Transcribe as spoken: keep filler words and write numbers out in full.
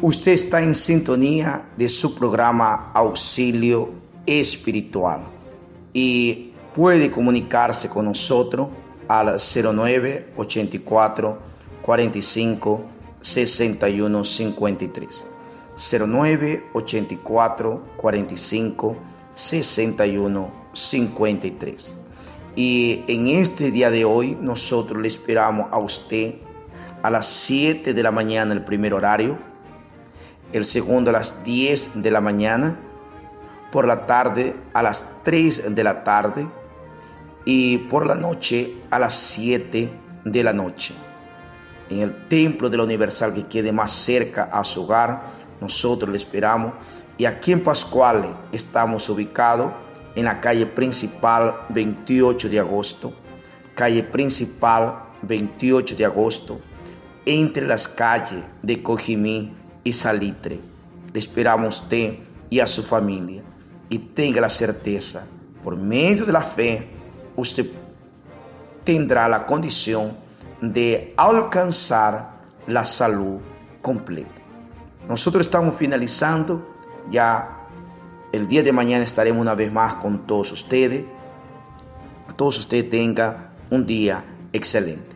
Usted está en sintonía de su programa Auxilio Espiritual y puede comunicarse con nosotros al cero nueve, ochenta y cuatro, cuarenta y cinco, sesenta y uno cincuenta y tres. cero nueve, ochenta y cuatro, cuarenta y cinco, sesenta y uno cincuenta y tres. Y en este día de hoy nosotros le esperamos a usted a las siete de la mañana el primer horario, el segundo a las diez de la mañana, por la tarde a las tres de la tarde y por la noche a las siete de la noche. En el templo de la Universal que quede más cerca a su hogar, nosotros le esperamos. Y aquí en Pascuales estamos ubicados en la calle principal veintiocho de agosto, calle principal veintiocho de agosto, entre las calles de Cojimí y Salitre. Le esperamos a usted y a su familia, y tenga la certeza, por medio de la fe, usted tendrá la condición de alcanzar la salud completa. Nosotros estamos finalizando, ya el día de mañana estaremos una vez más con todos ustedes. Todos ustedes tengan un día excelente.